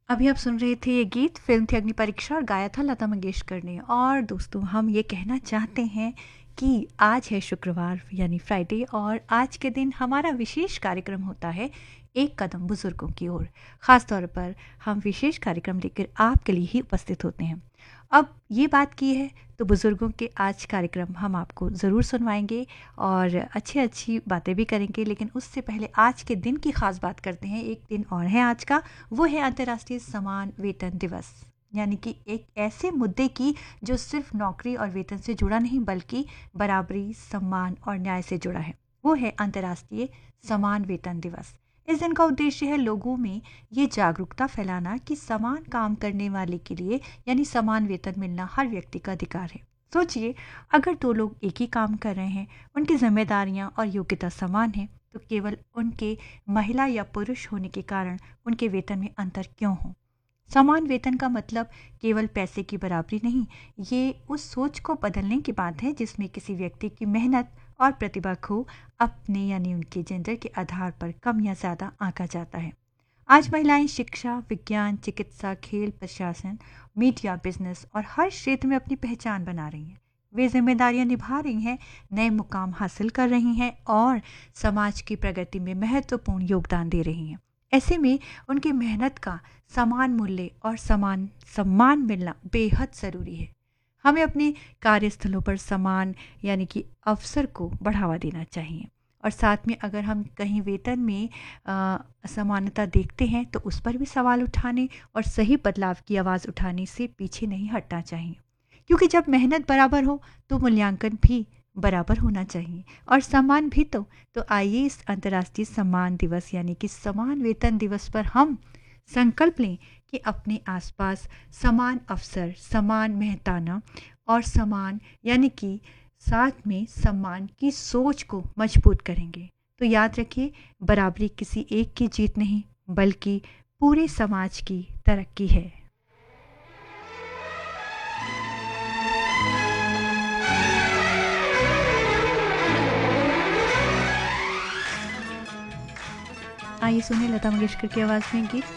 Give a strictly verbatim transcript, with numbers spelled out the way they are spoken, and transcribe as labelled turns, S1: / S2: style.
S1: अभी आप सुन रहे थे ये गीत, फ़िल्म थी अग्निपरीक्षा और गाया था लता मंगेशकर ने। और दोस्तों, हम ये कहना चाहते हैं कि आज है शुक्रवार यानी फ्राइडे, और आज के दिन हमारा विशेष कार्यक्रम होता है एक कदम बुजुर्गों की ओर। ख़ास तौर पर हम विशेष कार्यक्रम लेकर आपके लिए ही उपस्थित होते हैं। अब ये बात की है तो बुजुर्गों के आज कार्यक्रम हम आपको ज़रूर सुनवाएंगे और अच्छी अच्छी बातें भी करेंगे, लेकिन उससे पहले आज के दिन की ख़ास बात करते हैं। एक दिन और है आज का, वो है अंतर्राष्ट्रीय समान वेतन दिवस। यानी कि एक ऐसे मुद्दे की जो सिर्फ नौकरी और वेतन से जुड़ा नहीं, बल्कि बराबरी, सम्मान और न्याय से जुड़ा है। वो है अंतर्राष्ट्रीय समान वेतन दिवस। इस दिन का उद्देश्य है लोगों में ये जागरूकता फैलाना कि समान काम करने वाले के लिए यानी समान वेतन मिलना हर व्यक्ति का अधिकार है। सोचिए, अगर दो लोग एक ही काम कर रहे हैं, उनकी जिम्मेदारियां और योग्यता समान है, तो केवल उनके महिला या पुरुष होने के कारण उनके वेतन में अंतर क्यों हो? समान वेतन का मतलब केवल पैसे की बराबरी नहीं, ये उस सोच को बदलने की बात है जिसमें किसी व्यक्ति की मेहनत और प्रतिभा को अपने यानी उनके जेंडर के आधार पर कम या ज़्यादा आंका जाता है। आज महिलाएं शिक्षा, विज्ञान, चिकित्सा, खेल, प्रशासन, मीडिया, बिजनेस और हर क्षेत्र में अपनी पहचान बना रही हैं। वे जिम्मेदारियां निभा रही हैं, नए मुकाम हासिल कर रही हैं और समाज की प्रगति में महत्वपूर्ण योगदान दे रही हैं। ऐसे में उनकी मेहनत का समान मूल्य और समान सम्मान मिलना बेहद ज़रूरी है। हमें अपने कार्यस्थलों पर समान यानी कि अवसर को बढ़ावा देना चाहिए, और साथ में अगर हम कहीं वेतन में अ, असमानता देखते हैं तो उस पर भी सवाल उठाने और सही बदलाव की आवाज़ उठाने से पीछे नहीं हटना चाहिए। क्योंकि जब मेहनत बराबर हो तो मूल्यांकन भी बराबर होना चाहिए, और सम्मान भी। तो तो आइए इस अंतर्राष्ट्रीय सम्मान दिवस यानी कि समान वेतन दिवस पर हम संकल्प लें कि अपने आसपास समान अवसर, समान मेहताना और समान यानी कि साथ में सम्मान की सोच को मजबूत करेंगे। तो याद रखिए, बराबरी किसी एक की जीत नहीं, बल्कि पूरे समाज की तरक्की है। आइए सुने लता मंगेशकर की आवाज़ में गीत।